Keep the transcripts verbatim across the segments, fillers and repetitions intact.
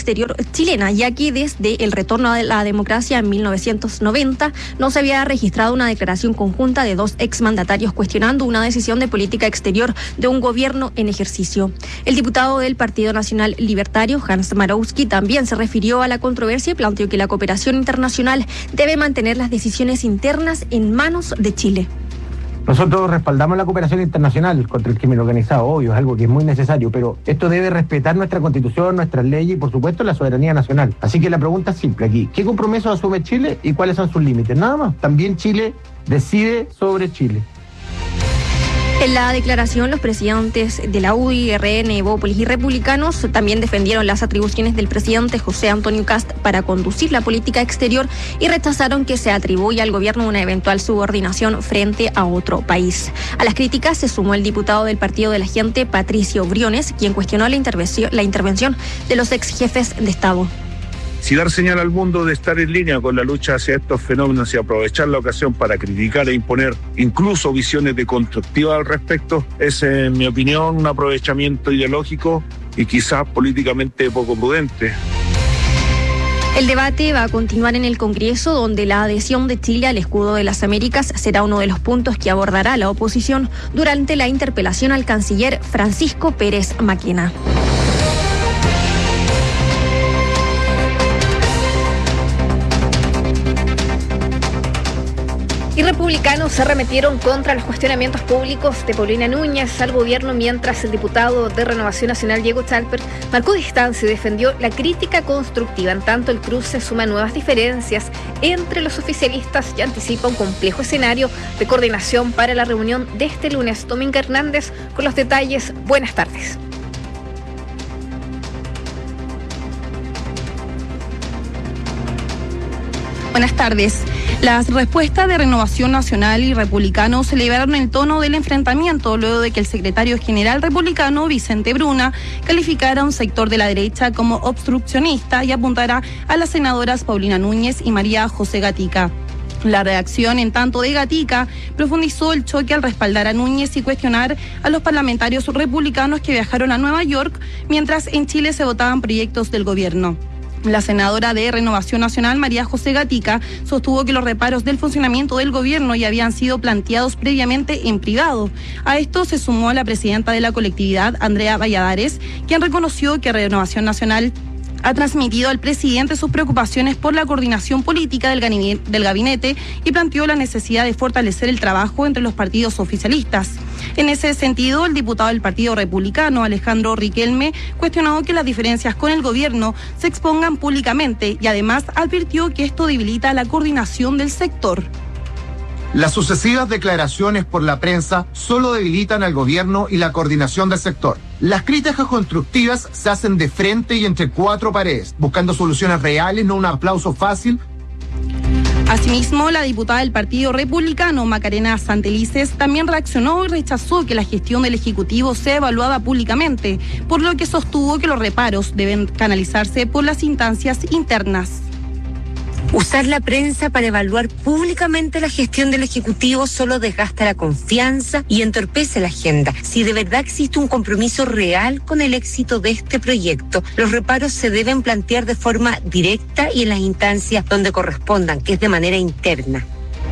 exterior chilena, ya que desde el retorno a la democracia en mil novecientos noventa no se había registrado una declaración conjunta de dos exmandatarios cuestionando una decisión de política exterior de un gobierno en ejercicio. El diputado del Partido Nacional Libertario, Hans Marowski, también se refirió a la controversia y planteó que la cooperación internacional debe mantener las decisiones internas en manos de Chile. Nosotros respaldamos la cooperación internacional contra el crimen organizado, obvio, es algo que es muy necesario, pero esto debe respetar nuestra Constitución, nuestras leyes y, por supuesto, la soberanía nacional. Así que la pregunta es simple aquí: ¿qué compromisos asume Chile y cuáles son sus límites? Nada más. También Chile decide sobre Chile. En la declaración, los presidentes de la U D I, R N, Evópolis y Republicanos también defendieron las atribuciones del presidente José Antonio Kast para conducir la política exterior y rechazaron que se atribuya al gobierno una eventual subordinación frente a otro país. A las críticas se sumó el diputado del Partido de la Gente, Patricio Briones, quien cuestionó la intervención, la intervención de los ex jefes de Estado. Si dar señal al mundo de estar en línea con la lucha hacia estos fenómenos y aprovechar la ocasión para criticar e imponer incluso visiones deconstructivas al respecto es, en mi opinión, un aprovechamiento ideológico y quizás políticamente poco prudente. El debate va a continuar en el Congreso, donde la adhesión de Chile al escudo de las Américas será uno de los puntos que abordará la oposición durante la interpelación al canciller Francisco Pérez Maquena. Y republicanos se arremetieron contra los cuestionamientos públicos de Paulina Núñez al gobierno, mientras el diputado de Renovación Nacional, Diego Chalper, marcó distancia y defendió la crítica constructiva. En tanto, el cruce suma nuevas diferencias entre los oficialistas y anticipa un complejo escenario de coordinación para la reunión de este lunes. Dominga Hernández con los detalles. Buenas tardes. Buenas tardes. Las respuestas de Renovación Nacional y Republicanos se elevaron el tono del enfrentamiento luego de que el secretario general republicano, Vicente Bruna, calificara a un sector de la derecha como obstruccionista y apuntara a las senadoras Paulina Núñez y María José Gatica. La reacción, en tanto, de Gatica profundizó el choque al respaldar a Núñez y cuestionar a los parlamentarios republicanos que viajaron a Nueva York, mientras en Chile se votaban proyectos del gobierno. La senadora de Renovación Nacional, María José Gatica, sostuvo que los reparos del funcionamiento del gobierno ya habían sido planteados previamente en privado. A esto se sumó la presidenta de la colectividad, Andrea Valladares, quien reconoció que Renovación Nacional ha transmitido al presidente sus preocupaciones por la coordinación política del gabinete, del gabinete y planteó la necesidad de fortalecer el trabajo entre los partidos oficialistas. En ese sentido, el diputado del Partido Republicano, Alejandro Riquelme, cuestionó que las diferencias con el gobierno se expongan públicamente y además advirtió que esto debilita la coordinación del sector. Las sucesivas declaraciones por la prensa solo debilitan al gobierno y la coordinación del sector. Las críticas constructivas se hacen de frente y entre cuatro paredes, buscando soluciones reales, no un aplauso fácil. Asimismo, la diputada del Partido Republicano, Macarena Santelices, también reaccionó y rechazó que la gestión del Ejecutivo sea evaluada públicamente, por lo que sostuvo que los reparos deben canalizarse por las instancias internas. Usar la prensa para evaluar públicamente la gestión del Ejecutivo solo desgasta la confianza y entorpece la agenda. Si de verdad existe un compromiso real con el éxito de este proyecto, los reparos se deben plantear de forma directa y en las instancias donde correspondan, que es de manera interna.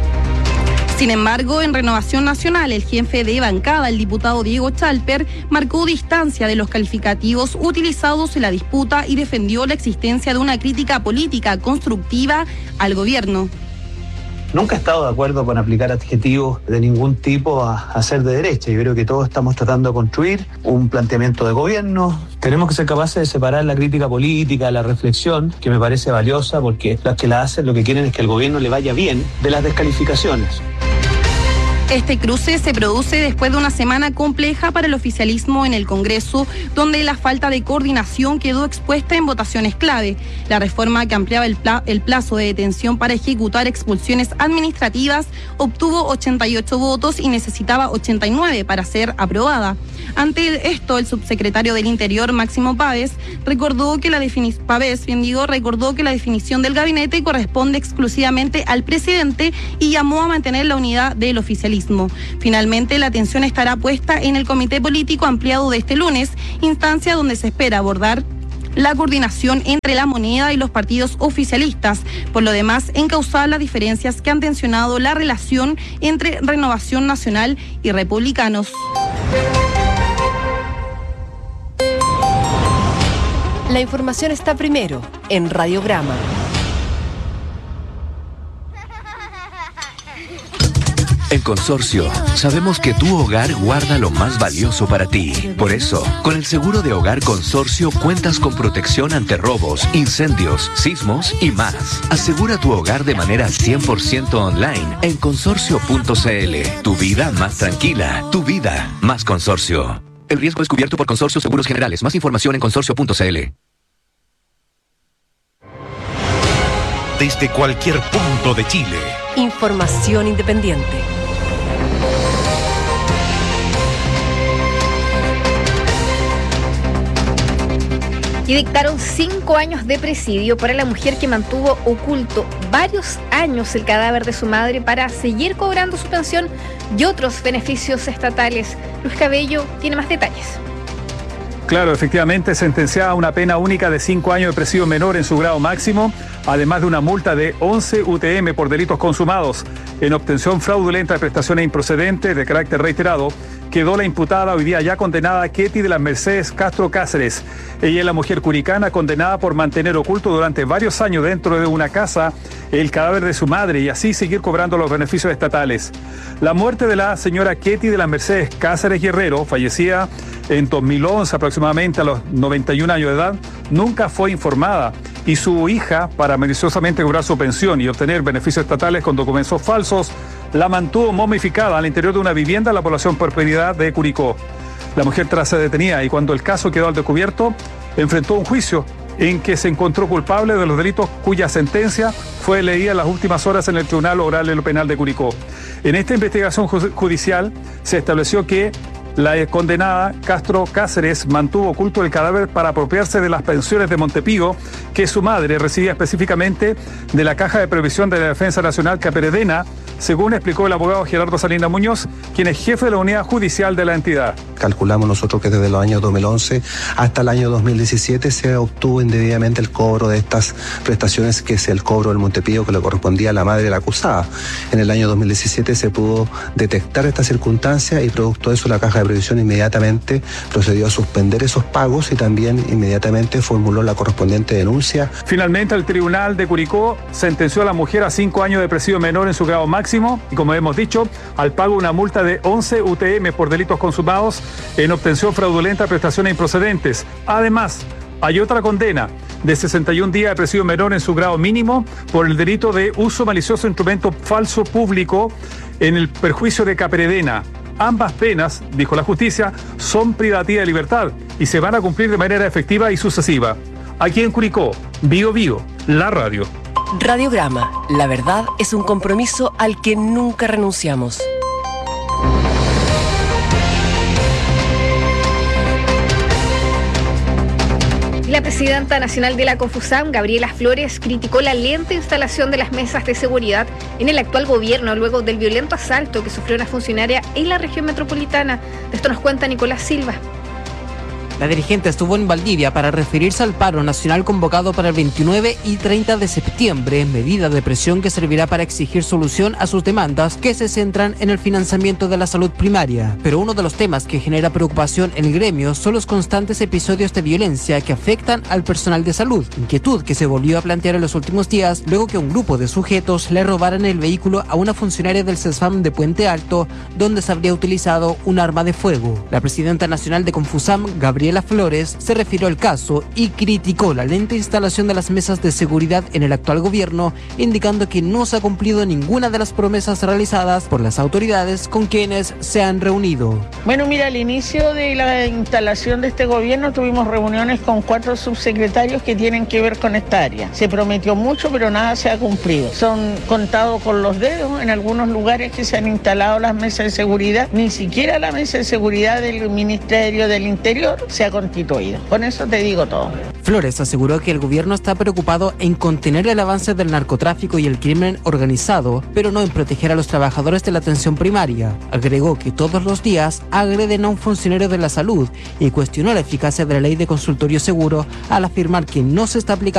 Sin embargo, en Renovación Nacional, el jefe de bancada, el diputado Diego Chalper, marcó distancia de los calificativos utilizados en la disputa y defendió la existencia de una crítica política constructiva al gobierno. Nunca he estado de acuerdo con aplicar adjetivos de ningún tipo a, a ser de derecha. Yo creo que todos estamos tratando de construir un planteamiento de gobierno. Tenemos que ser capaces de separar la crítica política, la reflexión, que me parece valiosa, porque las que la hacen lo que quieren es que al gobierno le vaya bien, de las descalificaciones. Este cruce se produce después de una semana compleja para el oficialismo en el Congreso, donde la falta de coordinación quedó expuesta en votaciones clave. La reforma que ampliaba el, pla- el plazo de detención para ejecutar expulsiones administrativas obtuvo ochenta y ocho votos y necesitaba ochenta y nueve para ser aprobada. Ante esto, el subsecretario del Interior, Máximo Pávez, recordó que la definición Pávez, bien digo, recordó que la definición del gabinete corresponde exclusivamente al presidente y llamó a mantener la unidad del oficialismo. Finalmente, la atención estará puesta en el comité político ampliado de este lunes, instancia donde se espera abordar la coordinación entre la moneda y los partidos oficialistas. Por lo demás, encauzar las diferencias que han tensionado la relación entre Renovación Nacional y Republicanos. La información está primero en Radiograma. En Consorcio, sabemos que tu hogar guarda lo más valioso para ti. Por eso, con el seguro de hogar Consorcio cuentas con protección ante robos, incendios, sismos y más. Asegura tu hogar de manera cien por ciento online en consorcio punto c l. Tu vida más tranquila, tu vida más Consorcio. El riesgo es cubierto por Consorcio Seguros Generales. Más información en consorcio punto c l. Desde cualquier punto de Chile. Información independiente. Y dictaron cinco años de presidio para la mujer que mantuvo oculto varios años el cadáver de su madre para seguir cobrando su pensión y otros beneficios estatales. Luis Cabello tiene más detalles. Claro, efectivamente, sentenciada a una pena única de cinco años de presidio menor en su grado máximo, además de una multa de once U T M por delitos consumados en obtención fraudulenta de prestaciones improcedentes de carácter reiterado. Quedó la imputada hoy día ya condenada Ketty de las Mercedes Castro Cáceres. Ella es la mujer curicana condenada por mantener oculto durante varios años dentro de una casa el cadáver de su madre y así seguir cobrando los beneficios estatales. La muerte de la señora Ketty de las Mercedes Cáceres Guerrero, fallecida en dos mil once aproximadamente a los noventa y un años de edad, nunca fue informada y su hija, para maliciosamente cobrar su pensión y obtener beneficios estatales con documentos falsos, la mantuvo momificada al interior de una vivienda en la población Prosperidad de Curicó. La mujer tras se detenía y cuando el caso quedó al descubierto, enfrentó un juicio en que se encontró culpable de los delitos cuya sentencia fue leída en las últimas horas en el Tribunal Oral de lo Penal de Curicó. En esta investigación judicial se estableció que la condenada Castro Cáceres mantuvo oculto el cadáver para apropiarse de las pensiones de Montepío que su madre recibía específicamente de la Caja de Previsión de la Defensa Nacional Caperedena, según explicó el abogado Gerardo Salinas Muñoz, quien es jefe de la unidad judicial de la entidad. Calculamos nosotros que desde los años dos mil once hasta el año dos mil diecisiete se obtuvo indebidamente el cobro de estas prestaciones, que es el cobro del Montepío que le correspondía a la madre de la acusada. En el año dos mil diecisiete se pudo detectar esta circunstancia y producto de eso la Caja de Previsión inmediatamente procedió a suspender esos pagos y también inmediatamente formuló la correspondiente denuncia. Finalmente el Tribunal de Curicó sentenció a la mujer a cinco años de presidio menor en su grado máximo y, como hemos dicho, al pago de una multa de once U T M por delitos consumados en obtención fraudulenta de prestaciones improcedentes. Además, hay otra condena de sesenta y un días de presidio menor en su grado mínimo por el delito de uso malicioso de instrumento falso público en el perjuicio de Caperedena. Ambas penas, dijo la justicia, son privativas de libertad y se van a cumplir de manera efectiva y sucesiva. Aquí en Curicó, Bio Bio, la radio. Radiograma, la verdad es un compromiso al que nunca renunciamos. La presidenta nacional de la Confusam, Gabriela Flores, criticó la lenta instalación de las mesas de seguridad en el actual gobierno luego del violento asalto que sufrió una funcionaria en la región metropolitana. De esto nos cuenta Nicolás Silva. La dirigente estuvo en Valdivia para referirse al paro nacional convocado para el veintinueve y treinta de septiembre, medida de presión que servirá para exigir solución a sus demandas que se centran en el financiamiento de la salud primaria. Pero uno de los temas que genera preocupación en el gremio son los constantes episodios de violencia que afectan al personal de salud, inquietud que se volvió a plantear en los últimos días luego que un grupo de sujetos le robaran el vehículo a una funcionaria del CESFAM de Puente Alto, donde se habría utilizado un arma de fuego. La presidenta nacional de Confusam, Gabriela Flores, se refirió al caso y criticó la lenta instalación de las mesas de seguridad en el actual gobierno, indicando que no se ha cumplido ninguna de las promesas realizadas por las autoridades con quienes se han reunido. Bueno, mira, al inicio de la instalación de este gobierno tuvimos reuniones con cuatro subsecretarios que tienen que ver con esta área. Se prometió mucho, pero nada se ha cumplido. Son contados con los dedos en algunos lugares que se han instalado las mesas de seguridad. Ni siquiera la mesa de seguridad del Ministerio del Interior se se ha constituido. Con eso te digo todo. Flores aseguró que el gobierno está preocupado en contener el avance del narcotráfico y el crimen organizado, pero no en proteger a los trabajadores de la atención primaria. Agregó que todos los días agreden a un funcionario de la salud y cuestionó la eficacia de la ley de consultorio seguro al afirmar que no se está aplicando